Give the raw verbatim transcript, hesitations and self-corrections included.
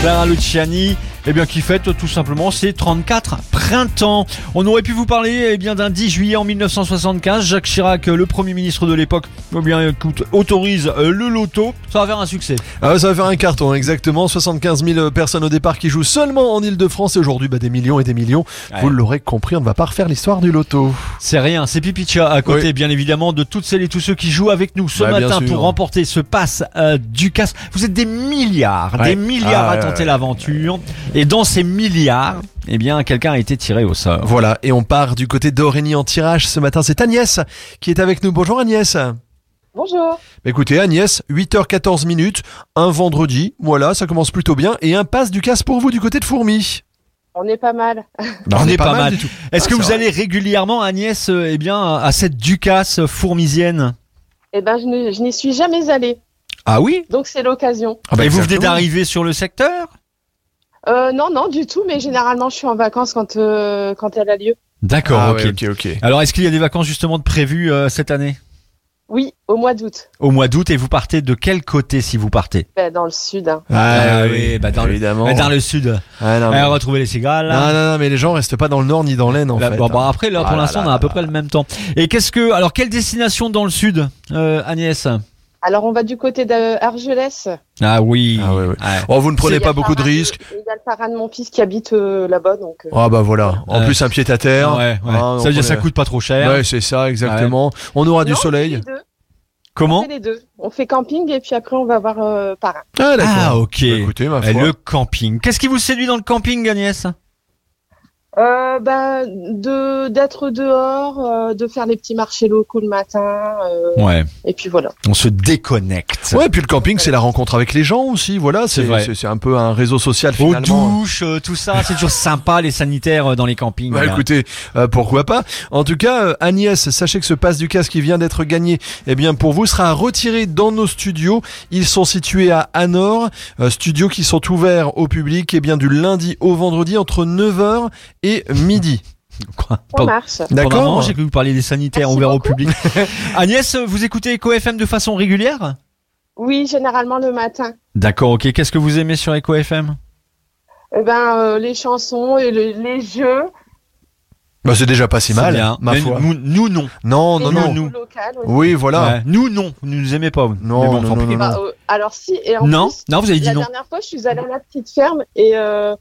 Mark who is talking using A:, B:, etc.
A: Clara Luciani, eh bien, qui fête tout simplement ses trente-quatre printemps. On aurait pu vous parler eh bien, d'un dix juillet en mille neuf cent soixante-quinze. Jacques Chirac, le Premier ministre de l'époque, eh bien, écoute, autorise le loto. Ça va faire un succès.
B: Ah, ça va faire un carton, exactement. soixante-quinze mille personnes au départ qui jouent seulement en Ile-de-France. Et aujourd'hui, bah, des millions et des millions. Ouais. Vous l'aurez compris, on ne va pas refaire l'histoire du loto.
A: C'est rien, c'est Pipicha à côté, oui. Bien évidemment, de toutes celles et tous ceux qui jouent avec nous ce bah, matin pour remporter ce pass euh, Ducasse. Vous êtes des milliards, ouais. des milliards ah, à tenter ouais. l'aventure. Et dans ces milliards, eh bien, quelqu'un a été tiré au sort.
B: Voilà, et on part du côté d'Origny en tirage. Ce matin, c'est Agnès qui est avec nous. Bonjour Agnès.
C: Bonjour.
B: Écoutez Agnès, huit heures quatorze minutes, un vendredi, voilà, ça commence plutôt bien. Et un pass Ducasse pour vous du côté de Fourmi.
C: On est pas mal.
A: Non, on, on est pas, pas mal. mal. Du tout. Est-ce ah, que vous vrai. allez régulièrement, Agnès, euh, eh bien, à cette Ducasse fourmisienne?
C: Eh ben, je, ne, je n'y suis jamais allée.
A: Ah oui?
C: Donc c'est l'occasion.
A: Ah bah, et vous venez d'arriver sur le secteur?
C: Euh, non, non, du tout, mais généralement je suis en vacances quand, euh, quand elle a lieu.
A: D'accord,
B: ah,
A: ok.
B: Ouais, ok, ok.
A: Alors est-ce qu'il y a des vacances justement de prévues euh, cette année?
C: Oui, au mois d'août.
A: Au mois d'août, et vous partez de quel côté si vous partez?
C: Ben, dans le sud. Hein.
A: Ah, ah oui, bah dans,
B: évidemment.
A: Le, dans le sud.
B: Ah, non,
A: mais... retrouver les cigales.
B: Non, non, non, mais les gens restent pas dans le nord ni dans l'Aisne en
A: là,
B: fait.
A: Bon, bah, après, là, pour ah, l'instant, là, on a à peu près le même temps. Et qu'est-ce que, alors, quelle destination dans le sud, euh, Agnès?
C: Alors, on va du côté d'Argelès.
A: Ah oui.
B: Ah, ouais, ouais. Ouais. Oh, vous ne prenez pas beaucoup de risques.
C: Il y a le parrain de mon fils qui habite euh, là-bas. Donc, euh...
B: Ah bah voilà. En euh, plus, un pied-à-terre.
A: Ouais, ouais.
B: Ah,
A: ça veut dire que ça coûte pas trop cher.
B: Ouais, c'est ça, exactement. Ouais. On aura
C: non,
B: du soleil.
C: On fait les deux.
A: Comment?
C: On fait les deux. On fait camping et puis après, on va voir euh, parrain.
B: Ah, d'accord.
A: Ah, ok.
B: Bah, écoutez, ma foi.
A: Le camping. Qu'est-ce qui vous séduit dans le camping, Agnès?
C: Euh, bah, de d'être dehors, euh, de faire les petits marchés locaux le matin. Euh,
A: ouais.
C: Et puis voilà.
A: On se déconnecte.
B: Ouais, et puis le camping, c'est la rencontre avec les gens aussi. Voilà, c'est c'est, c'est un peu un réseau social finalement.
A: Aux douches, euh, tout ça, c'est toujours sympa les sanitaires euh, dans les campings.
B: Bah, écoutez, euh, pourquoi pas. En tout cas, euh, Agnès, sachez que ce pass Ducasse qui vient d'être gagné, eh bien pour vous sera retiré dans nos studios. Ils sont situés à Anor, euh, studios qui sont ouverts au public, eh bien du lundi au vendredi entre neuf heures et midi.
A: Quoi?
C: Ça marche.
A: D'accord. J'ai cru que vous parliez des sanitaires
C: Merci
A: ouverts
C: beaucoup.
A: au public. Agnès, vous écoutez Eco F M de façon régulière?
C: Oui, généralement le matin.
A: D'accord, ok. Qu'est-ce que vous aimez sur Eco F M?
C: Eh ben, euh, les chansons et le, les jeux.
B: Bah c'est déjà pas si mal,
A: bien.
B: ma
A: Mais
B: foi.
A: Nous, nous non.
B: Non, non, non.
C: Nous. Local,
B: oui, voilà.
A: Ouais. Nous non. Vous nous aimez pas. Vous.
B: Non, bon, non, non, non,
C: bah, euh, alors si. Et en
A: non,
C: plus,
A: non, vous avez dit
C: la
A: non.
C: La dernière fois, je suis allée à la petite ferme et euh,